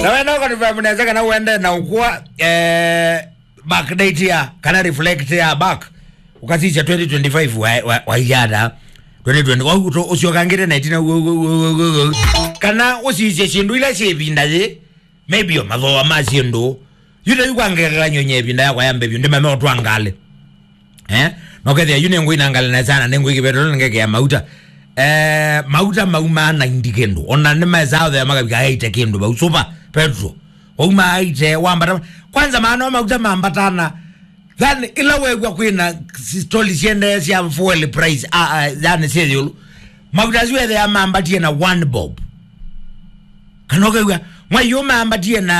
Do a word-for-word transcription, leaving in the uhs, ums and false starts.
Na wewe ndio confirm unaweza kana uende na ukua eh backdate ya kana reflect ya back ukazisha twenty twenty-five wa wa yada twenty twenty wa usiokangire nineteen kana usije chindu ila chebinda ye maybe yo mathoa macindo yule yukwangera nyonye binda yakwa yambe byo ndema me twangale eh nokethia yune ngui nangale na sana nengu ikibetolo ngeke ya mauta eh mauta mauma ninety kendo ona nema zao ya magabika eighty kendo ba usopa petro uma eighty wamba kwanza maana mauta mambatana then ila wegwa kwina stoli siende sia fuel price ah yani sio mauta ziwe ya mambatie na one bob kanoga mwa yoma mambatie na